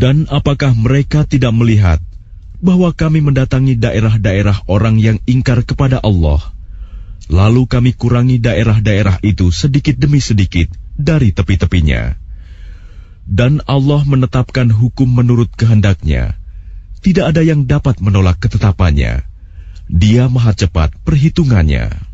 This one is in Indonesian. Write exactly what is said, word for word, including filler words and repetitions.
Dan apakah mereka tidak melihat bahwa kami mendatangi daerah-daerah orang yang ingkar kepada Allah, lalu kami kurangi daerah-daerah itu sedikit demi sedikit dari tepi-tepinya. Dan Allah menetapkan hukum menurut kehendaknya. Tidak ada yang dapat menolak ketetapannya. Dia maha cepat perhitungannya.